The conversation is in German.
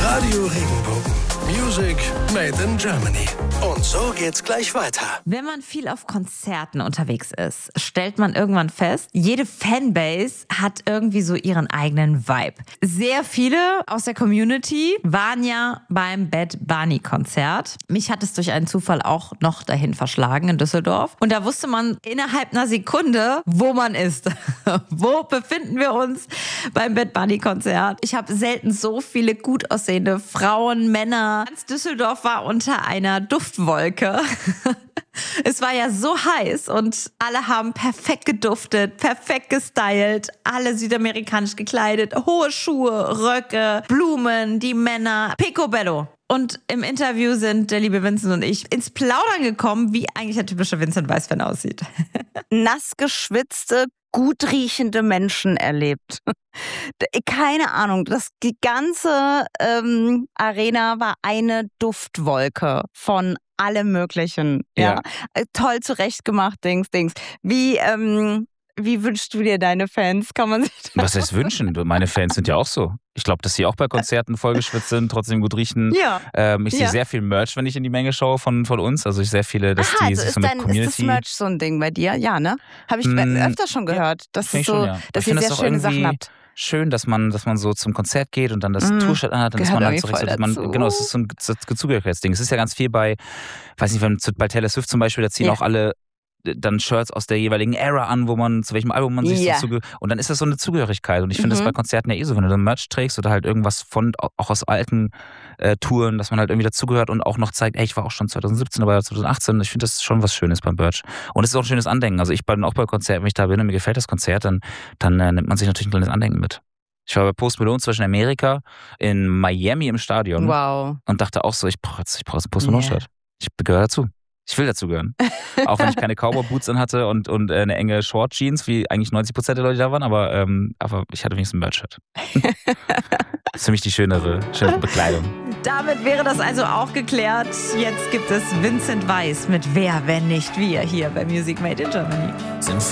Radio Regenbogen. Music made in Germany. Und so geht's gleich weiter. Wenn man viel auf Konzerten unterwegs ist, stellt man irgendwann fest, jede Fanbase hat irgendwie so ihren eigenen Vibe. Sehr viele aus der Community waren ja beim Bad Bunny Konzert. Mich hat es durch einen Zufall auch noch dahin verschlagen in Düsseldorf. Und da wusste man innerhalb einer Sekunde, wo man ist. Wo befinden wir uns beim Bad Bunny Konzert? Ich habe selten so viele gut aussehende Frauen, Männer. Ganz Düsseldorf war unter einer Duftwolke. Es war ja so heiß und alle haben perfekt geduftet, perfekt gestylt, alle südamerikanisch gekleidet, hohe Schuhe, Röcke, Blumen, die Männer, picobello. Und im Interview sind der liebe Vincent und ich ins Plaudern gekommen, wie eigentlich ein typischer Vincent Weiss-Fan aussieht. Nass geschwitzte, gut riechende Menschen erlebt. Keine Ahnung, die ganze Arena war eine Duftwolke von allem Möglichen. Ja. Toll zurechtgemacht, Dings. Wie wünschst du dir deine Fans? Kann man sich Was heißt wünschen? Meine Fans sind ja auch so. Ich glaube, dass sie auch bei Konzerten vollgeschwitzt sind, trotzdem gut riechen. Ja. Ich sehe sehr viel Merch, wenn ich in die Menge schaue von uns. Also ich sehe viele, dass die sich so mit Community... Ist das Merch so ein Ding bei dir? Ja, ne? Habe ich öfter schon gehört, dass ihr sehr schöne Sachen habt. Schön, dass man so zum Konzert geht und dann das Tour-Shirt anhat, dann ist man halt so richtig, genau, es ist so ein Zugehörigkeitsding. Es ist ja ganz viel bei bei Taylor Swift zum Beispiel, da ziehen auch alle dann Shirts aus der jeweiligen Era an, zu welchem Album man sich so zugehört. Und dann ist das so eine Zugehörigkeit. Und ich finde das bei Konzerten ja so, wenn du dann Merch trägst oder halt irgendwas auch aus alten Touren, dass man halt irgendwie dazugehört und auch noch zeigt, ey, ich war auch schon 2017 dabei, 2018. Ich finde das schon was Schönes beim Merch. Und es ist auch ein schönes Andenken. Also ich bin auch bei Konzerten, wenn ich da bin und mir gefällt das Konzert, dann nimmt man sich natürlich ein kleines Andenken mit. Ich war bei Post Malone zum Beispiel in Amerika, in Miami im Stadion. Wow. Und dachte auch so, ich brauche jetzt ein Post Malone Shirt. Ich gehöre dazu. Ich will dazugehören. Auch wenn ich keine Cowboy-Boots an hatte und eine enge Short-Jeans, wie eigentlich 90% der Leute da waren, aber ich hatte wenigstens ein Merch-Shirt. Das ist für mich die schönere Bekleidung. Damit wäre das also auch geklärt. Jetzt gibt es Vincent Weiss mit Wer, wenn nicht wir, hier bei Music Made in Germany.